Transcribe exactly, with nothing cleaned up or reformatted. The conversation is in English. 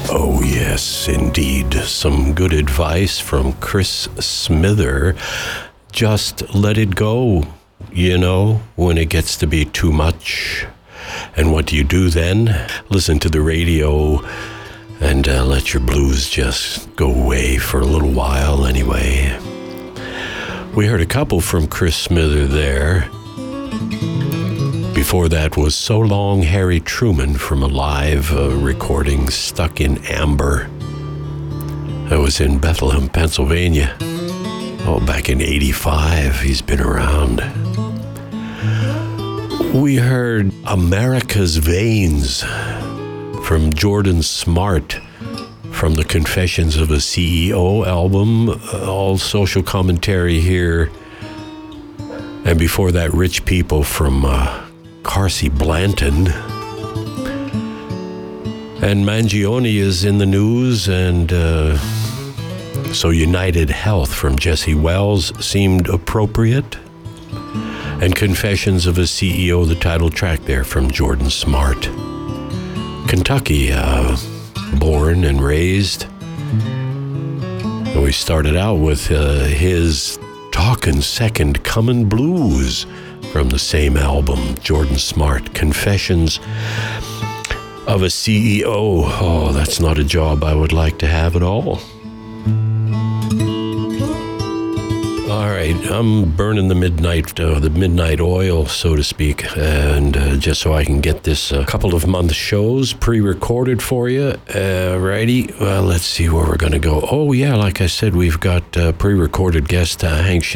Oh, yes, indeed. Some good advice from Chris Smither. Just let it go, you know, when it gets to be too much. And what do you do then? Listen to the radio and uh, let your blues just go away for a little while anyway. We heard a couple from Chris Smither there. Before that was So Long Harry Truman from a live uh, recording, Stuck in Amber. That was in Bethlehem, Pennsylvania. Oh, back in eighty-five, he's been around. We heard America's Veins from Jordan Smart from the Confessions of a C E O album, uh, all social commentary here. And before that, Rich People from uh, Carsey Blanton. And Mangione is in the news, and uh, so United Health from Jesse Wells seemed appropriate. And Confessions of a C E O, the title track there from Jordan Smart. Kentucky, uh, born and raised. And we started out with uh, his Talkin' Second Comin' Blues from the same album, Jordan Smart, Confessions of a C E O. Oh, that's not a job I would like to have at all. All right, I'm burning the midnight, uh, the midnight oil, so to speak, and uh, just so I can get this uh, couple of month shows pre-recorded for you. Uh, righty, well, let's see where we're going to go. Oh, yeah, like I said, we've got uh, pre-recorded guest uh, Hank Sch-